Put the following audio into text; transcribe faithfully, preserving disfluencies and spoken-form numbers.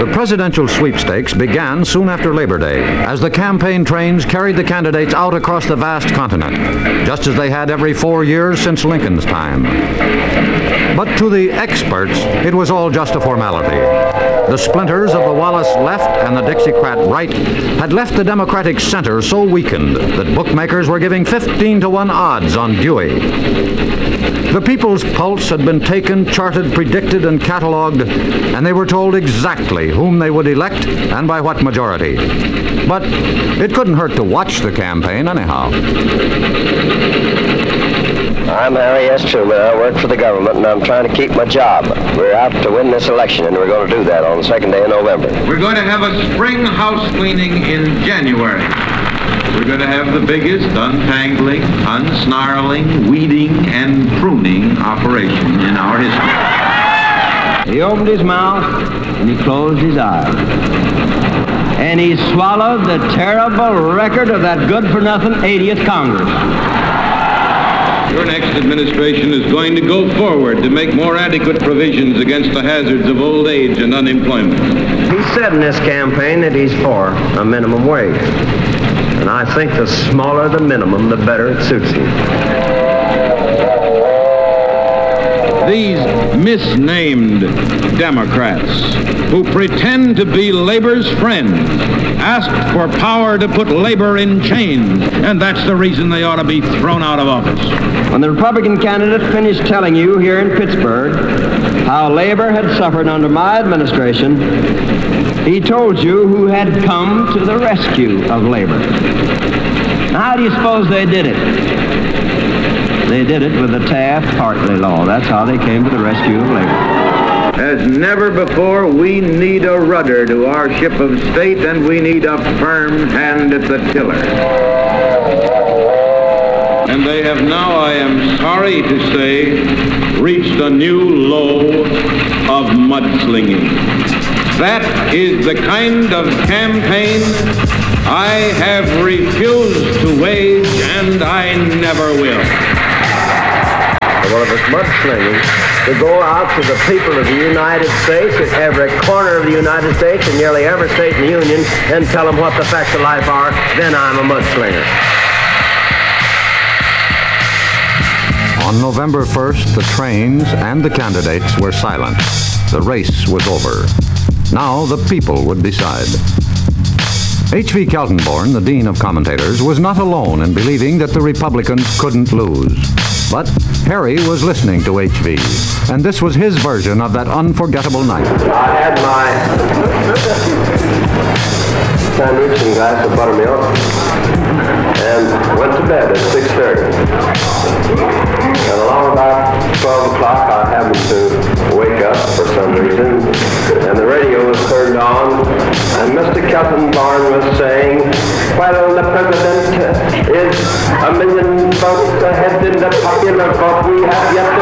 The presidential sweepstakes began soon after Labor Day, as the campaign trains carried the candidates out across the vast continent, just as they had every four years since Lincoln's time. But to the experts, it was all just a formality. The splinters of the Wallace left and the Dixiecrat right had left the Democratic center so weakened that bookmakers were giving fifteen to one odds on Dewey. The people's pulse had been taken, charted, predicted, and cataloged, and they were told exactly whom they would elect and by what majority. But it couldn't hurt to watch the campaign anyhow. I'm Harry S. Truman. I work for the government, and I'm trying to keep my job. We're out to win this election, and we're going to do that on the second day of November. We're going to have a spring house cleaning in January. We're going to have the biggest untangling, unsnarling, weeding, and pruning operation in our history. He opened his mouth, and he closed his eyes. And he swallowed the terrible record of that good-for-nothing eightieth Congress. Your next administration is going to go forward to make more adequate provisions against the hazards of old age and unemployment. He said in this campaign that he's for a minimum wage. And I think the smaller the minimum, the better it suits him. These misnamed Democrats who pretend to be labor's friends asked for power to put labor in chains, and that's the reason they ought to be thrown out of office. When the Republican candidate finished telling you here in Pittsburgh how labor had suffered under my administration, he told you who had come to the rescue of labor. Now, how do you suppose they did it? They did it with the Taft-Hartley law. That's how they came to the rescue of labor. As never before, we need a rudder to our ship of state, and we need a firm hand at the tiller. And they have now, I am sorry to say, reached a new low of mudslinging. That is the kind of campaign I have refused to wage, and I never will. Well, if it's mudslinging, to go out to the people of the United States at every corner of the United States and nearly every state in the Union and tell them what the facts of life are, then I'm a mudslinger. On November first, the trains and the candidates were silent. The race was over. Now the people would decide. H V Keltenborn, the Dean of Commentators, was not alone in believing that the Republicans couldn't lose. But Harry was listening to H V, and this was his version of that unforgettable night. I had my sandwich and glass of buttermilk and went to bed at six thirty. And along about twelve o'clock, I happened to wake up for some reason, and the radio was turned on, and Mister Keltenborn was saying, well, the president is a million votes ahead in the popular vote. We have yet